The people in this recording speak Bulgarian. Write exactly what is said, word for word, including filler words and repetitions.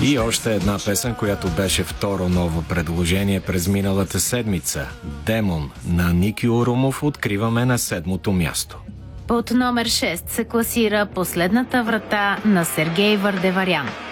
И още една песен, която беше второ ново предложение през миналата седмица. Демон на Ники Орумов откриваме на седмото място. Под номер шест се класира Последната врата на Сергей Вардеварян.